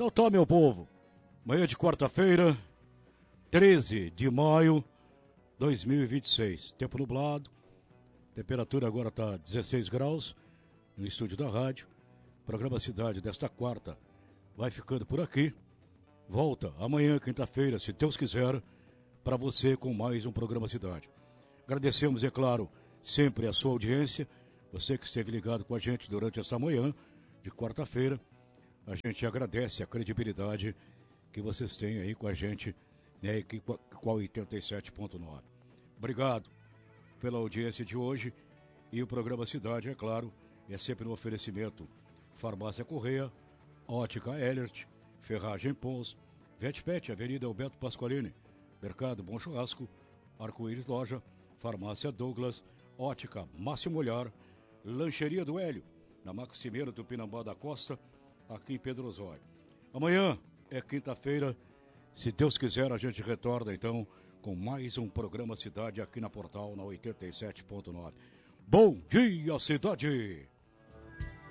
Então tá, meu povo. Manhã de quarta-feira, 13 de maio de 2026. Tempo nublado. Temperatura agora está 16 graus no estúdio da rádio. Programa Cidade desta quarta vai ficando por aqui. Volta amanhã, quinta-feira, se Deus quiser, para você com mais um Programa Cidade. Agradecemos, é claro, sempre a sua audiência. Você que esteve ligado com a gente durante esta manhã de quarta-feira. A gente agradece a credibilidade que vocês têm aí com a gente, né, com a 87.9. Obrigado pela audiência de hoje. E o programa Cidade, é claro, é sempre no oferecimento Farmácia Correia, Ótica Elert, Ferragem Pons, Vetpet, Avenida Alberto Pasqualini, Mercado Bom Churrasco, Arco-Íris Loja, Farmácia Douglas, Ótica Máximo Olhar, Lancheria do Hélio, na Maximeira do Pinambá da Costa, aqui em Pedro Osório. Amanhã é quinta-feira, se Deus quiser a gente retorna então com mais um programa Cidade aqui na Portal, na 87.9. Bom dia, cidade!